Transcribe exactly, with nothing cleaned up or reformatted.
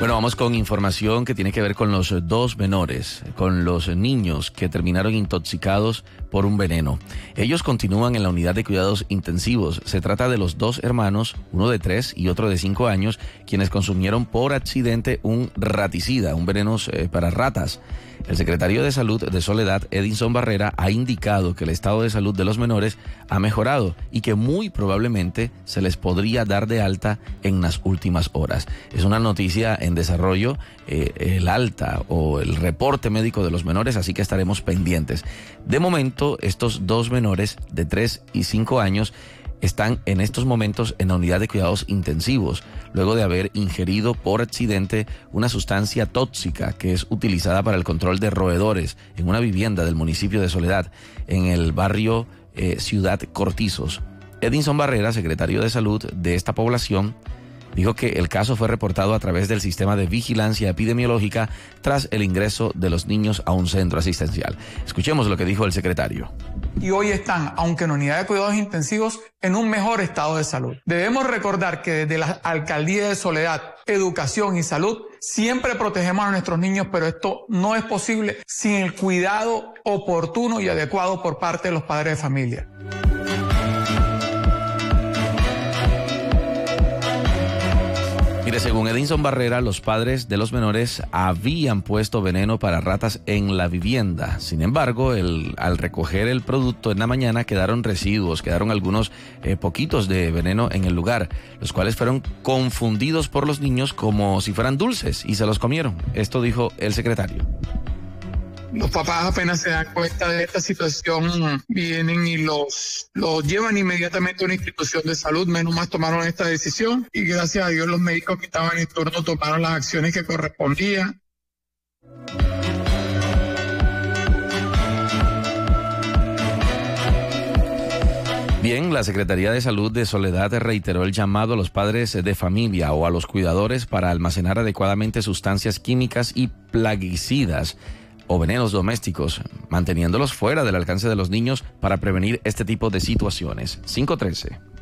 Bueno, vamos con información que tiene que ver con los dos menores, con los niños que terminaron intoxicados por un veneno. Ellos continúan en la unidad de cuidados intensivos. Se trata de los dos hermanos, uno de tres y otro de cinco años, quienes consumieron por accidente un raticida, un veneno eh, para ratas. El secretario de Salud de Soledad, Edinson Barrera, ha indicado que el estado de salud de los menores ha mejorado y que muy probablemente se les podría dar de alta en las últimas horas. Es una noticia en desarrollo, eh, el alta o el reporte médico de los menores, así que estaremos pendientes. De momento, estos dos menores de tres y cinco años están en estos momentos en la unidad de cuidados intensivos, luego de haber ingerido por accidente una sustancia tóxica que es utilizada para el control de roedores en una vivienda del municipio de Soledad, en el barrio eh, Ciudad Cortizos. Edinson Barrera, secretario de Salud de esta población, dijo que el caso fue reportado a través del sistema de vigilancia epidemiológica tras el ingreso de los niños a un centro asistencial. Escuchemos lo que dijo el secretario. Y hoy están, aunque en unidad de cuidados intensivos, en un mejor estado de salud. Debemos recordar que desde la Alcaldía de Soledad, Educación y Salud, siempre protegemos a nuestros niños, pero esto no es posible sin el cuidado oportuno y adecuado por parte de los padres de familia. Mire, según Edinson Barrera, los padres de los menores habían puesto veneno para ratas en la vivienda. Sin embargo, el, al recoger el producto en la mañana quedaron residuos, quedaron algunos eh, poquitos de veneno en el lugar, los cuales fueron confundidos por los niños como si fueran dulces y se los comieron. Esto dijo el secretario. Los papás apenas se dan cuenta de esta situación, vienen y los, los llevan inmediatamente a una institución de salud. Menos más tomaron esta decisión y gracias a Dios los médicos que estaban en turno tomaron las acciones que correspondían. Bien, la Secretaría de Salud de Soledad reiteró el llamado a los padres de familia o a los cuidadores para almacenar adecuadamente sustancias químicas y plaguicidas o venenos domésticos, manteniéndolos fuera del alcance de los niños para prevenir este tipo de situaciones. cinco trece.